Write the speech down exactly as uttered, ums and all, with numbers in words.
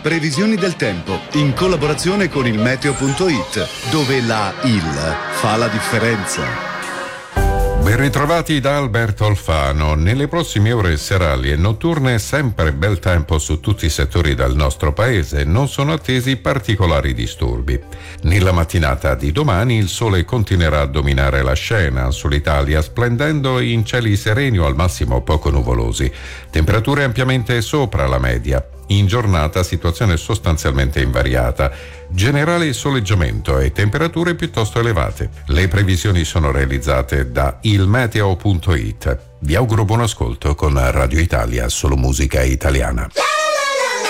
Previsioni del tempo in collaborazione con il meteo punto it, dove la il fa la differenza. Ben ritrovati da Alberto Alfano. Nelle prossime ore serali e notturne sempre bel tempo su tutti i settori del nostro paese, non sono attesi particolari disturbi. Nella mattinata di domani il sole continuerà a dominare la scena sull'Italia, splendendo in cieli sereni o al massimo poco nuvolosi. Temperature ampiamente sopra la media. In giornata situazione sostanzialmente invariata, generale soleggiamento e temperature piuttosto elevate. Le previsioni sono realizzate da il meteo punto it. Vi auguro buon ascolto con Radio Italia, solo musica italiana.